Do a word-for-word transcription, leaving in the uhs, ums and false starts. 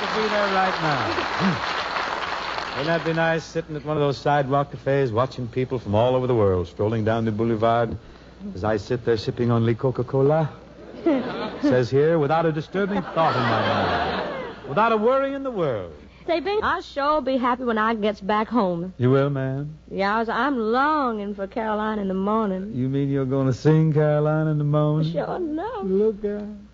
to be there right now. Wouldn't that be nice, sitting at one of those sidewalk cafes, watching people from all over the world strolling down the boulevard as I sit there sipping only Coca-Cola? Says here, without a disturbing thought in my mind, without a worry in the world. Say, Bing, I'll sure be happy when I gets back home. You will, ma'am? Yeah, I was, I'm longing for Caroline in the morning. You mean you're going to sing Caroline in the morning? Sure enough. Look out.